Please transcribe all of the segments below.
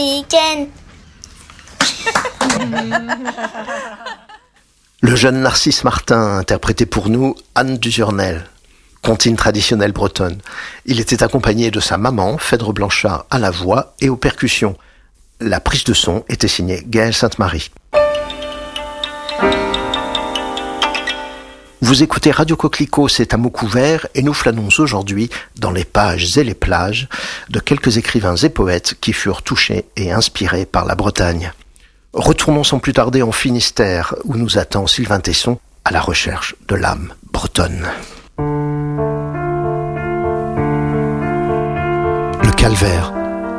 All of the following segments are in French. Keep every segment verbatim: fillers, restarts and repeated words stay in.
Week-end. Le jeune Narcisse Martin interprétait pour nous Anne d'Uzurnel, comptine traditionnelle bretonne. Il était accompagné de sa maman, Phèdre Blanchard, à la voix et aux percussions. La prise de son était signée Gaëlle Sainte-Marie. Vous écoutez Radio Coquelicot, c'est à mots couverts, et nous flânons aujourd'hui dans les pages et les plages de quelques écrivains et poètes qui furent touchés et inspirés par la Bretagne. Retournons sans plus tarder en Finistère, où nous attend Sylvain Tesson à la recherche de l'âme bretonne. Le calvaire.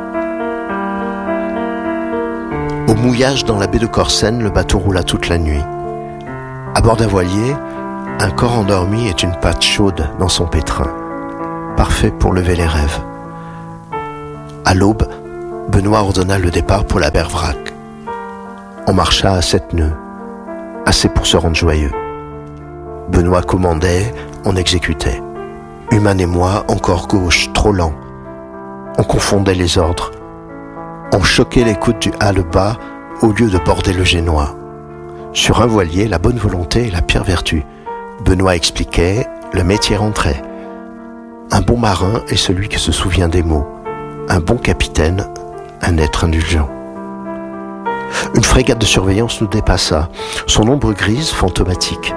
Au mouillage dans la baie de Corsen, le bateau roula toute la nuit. À bord d'un voilier, un corps endormi est une pâte chaude dans son pétrin, parfait pour lever les rêves. À l'aube, Benoît ordonna le départ pour la Bervrac. On marcha à sept nœuds, assez pour se rendre joyeux. Benoît commandait, on exécutait. Humann et moi, encore gauche, trop lent. On confondait les ordres. On choquait l'écoute du hale-bas au lieu de border le génois. Sur un voilier, la bonne volonté est la pire vertu. Benoît expliquait, le métier rentrait. Un bon marin est celui qui se souvient des mots. Un bon capitaine, un être indulgent. Une frégate de surveillance nous dépassa, son ombre grise fantomatique.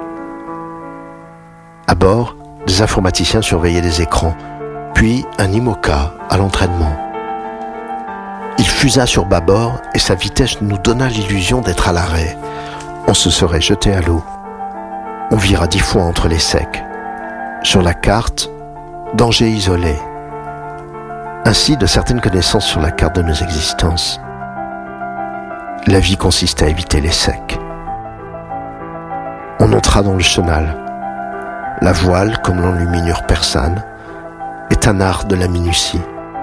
À bord, des informaticiens surveillaient des écrans, puis un IMOCA à l'entraînement. Il fusa sur bâbord et sa vitesse nous donna l'illusion d'être à l'arrêt. On se serait jeté à l'eau. On vira dix fois entre les secs. Sur la carte, danger isolé. Ainsi de certaines connaissances sur la carte de nos existences. La vie consiste à éviter les secs. On entra dans le chenal. La voile, comme l'enluminure persane, est un art de la minutie.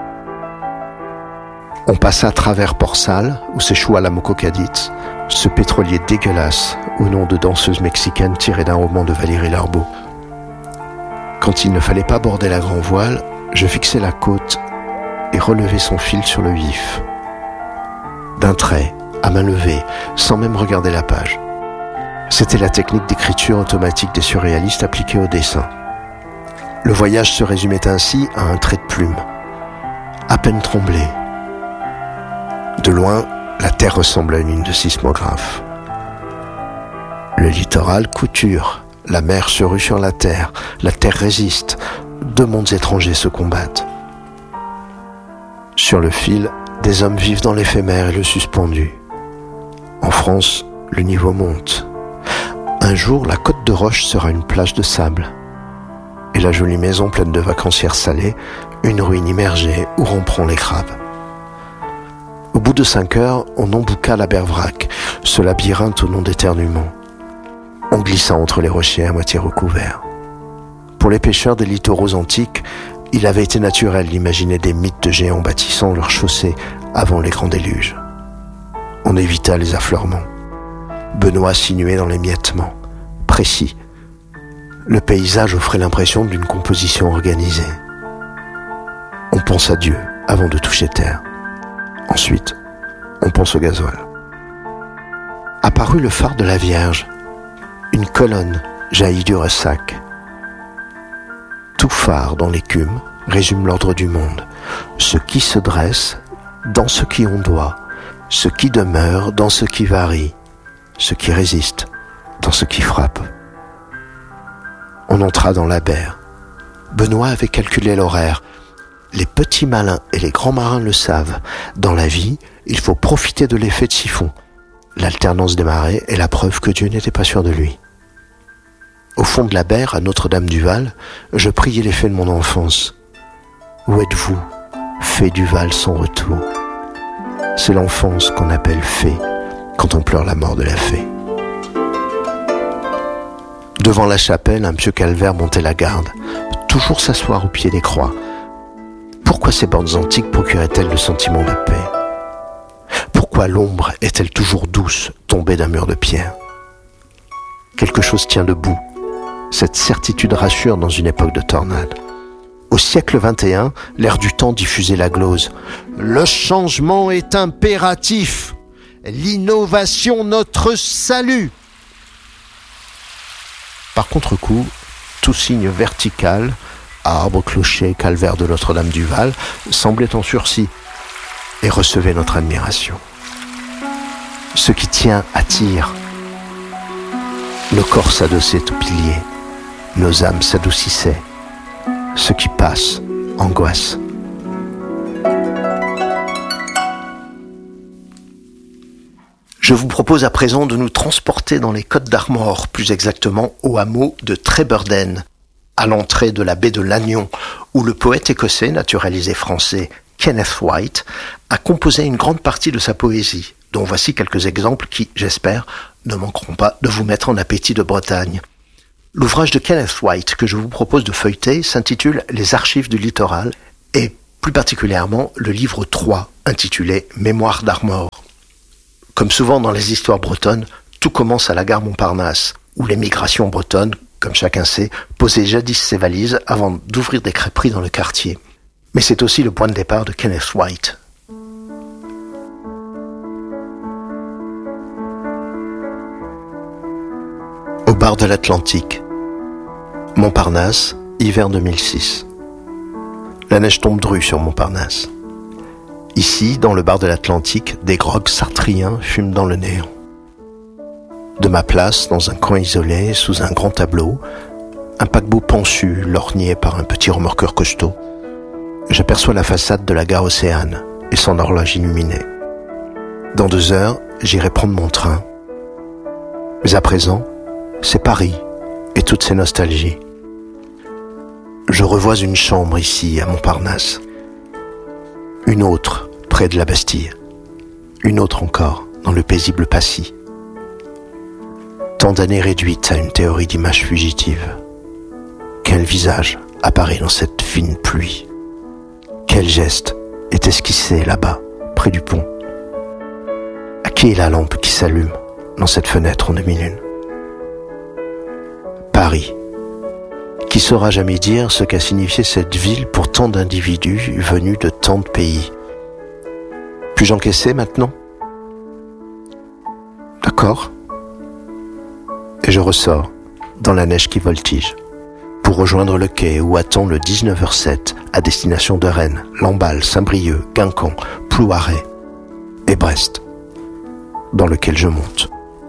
On passa à travers Port-Salle, où s'échoua la Mococadite, ce pétrolier dégueulasse au nom de danseuse mexicaine tirée d'un roman de Valérie Larbaud. Quand il ne fallait pas border la grand voile, je fixais la côte et relevais son fil sur le vif. D'un trait, à main levée, sans même regarder la page. C'était la technique d'écriture automatique des surréalistes appliquée au dessin. Le voyage se résumait ainsi à un trait de plume. À peine tremblé. De loin, la terre ressemble à une ligne de sismographe. Le littoral couture, la mer se rue sur la terre, la terre résiste, deux mondes étrangers se combattent. Sur le fil, des hommes vivent dans l'éphémère et le suspendu. En France, le niveau monte. Un jour, la côte de Roche sera une plage de sable. Et la jolie maison pleine de vacancières salées, une ruine immergée où ramperont les crabes. Au bout de cinq heures, on embouqua la Bervrac, ce labyrinthe au nom d'éternuement. On glissa entre les rochers à moitié recouverts. Pour les pêcheurs des littoraux antiques, il avait été naturel d'imaginer des mythes de géants bâtissant leurs chaussées avant les grands déluges. On évita les affleurements. Benoît sinuait dans l'émiettement, précis. Le paysage offrait l'impression d'une composition organisée. On pense à Dieu avant de toucher terre. Ensuite, on pense au gasoil. Apparut le phare de la Vierge. Une colonne jaillit du ressac. Tout phare dans l'écume résume l'ordre du monde. Ce qui se dresse dans ce qui ondoie, ce qui demeure dans ce qui varie, ce qui résiste dans ce qui frappe. On entra dans la berre. Benoît avait calculé l'horaire. Les petits malins et les grands marins le savent. Dans la vie, il faut profiter de l'effet de siphon. L'alternance des marées est la preuve que Dieu n'était pas sûr de lui. Au fond de la berre, à Notre-Dame-du-Val, je priais les fées de mon enfance. Où êtes-vous, fées du Val sans retour? C'est l'enfance qu'on appelle fée quand on pleure la mort de la fée. Devant la chapelle, un pieux calvaire montait la garde, toujours s'asseoir au pied des croix. Pourquoi ces bornes antiques procuraient-elles le sentiment de paix? Pourquoi l'ombre est-elle toujours douce, tombée d'un mur de pierre? Quelque chose tient debout. Cette certitude rassure dans une époque de tornade. Au siècle vingt et un, l'air du temps diffusait la glose. Le changement est impératif. L'innovation notre salut. Par contre-coup, tout signe vertical, arbre, clocher, calvaire de Notre-Dame-du-Val, semblait en sursis et recevait notre admiration. Ce qui tient attire. Nos corps s'adossaient aux piliers, nos âmes s'adoucissaient. Ce qui passe angoisse. Je vous propose à présent de nous transporter dans les Côtes d'Armor, plus exactement au hameau de Trébeurden, à l'entrée de la baie de Lannion, où le poète écossais naturalisé français Kenneth White a composé une grande partie de sa poésie, dont voici quelques exemples qui, j'espère, ne manqueront pas de vous mettre en appétit de Bretagne. L'ouvrage de Kenneth White que je vous propose de feuilleter s'intitule « Les archives du littoral » et plus particulièrement le livre trois intitulé « Mémoire d'Armor ». Comme souvent dans les histoires bretonnes, tout commence à la gare Montparnasse, où l'émigration bretonne, comme chacun sait, posait jadis ses valises avant d'ouvrir des crêperies dans le quartier. Mais c'est aussi le point de départ de Kenneth White. Au bar de l'Atlantique, Montparnasse, hiver deux mille six. La neige tombe drue sur Montparnasse. Ici, dans le bar de l'Atlantique, des grogs sartriens fument dans le néant. De ma place, dans un coin isolé, sous un grand tableau, un paquebot pensu, lorgné par un petit remorqueur costaud, j'aperçois la façade de la gare Océane et son horloge illuminée. Dans deux heures, j'irai prendre mon train. Mais à présent, c'est Paris et toutes ses nostalgies. Je revois une chambre ici, à Montparnasse. Une autre, près de la Bastille. Une autre encore, dans le paisible Passy. Tant d'années réduites à une théorie d'images fugitives. Quel visage apparaît dans cette fine pluie? Quel geste est esquissé là-bas, près du pont? À qui est la lampe qui s'allume dans cette fenêtre en demi-lune? Paris. Qui saura jamais dire ce qu'a signifié cette ville pour tant d'individus venus de tant de pays? Puis-je encaisser maintenant? D'accord. Et je ressors, dans la neige qui voltige, pour rejoindre le quai où attend le dix-neuf heures sept à destination de Rennes, Lamballe, Saint-Brieuc, Guingamp, Plouaret et Brest, dans lequel je monte.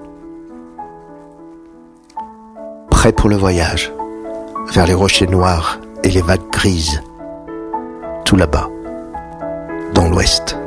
Prêt pour le voyage, vers les rochers noirs et les vagues grises, tout là-bas, dans l'ouest.